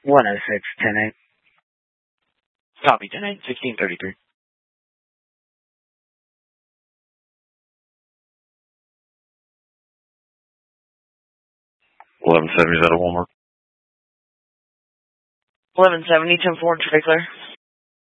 106, 10-8. Copy, 10-8, 1633. 1170, is that a Walmart? 1170, 10-4, Trey Claire.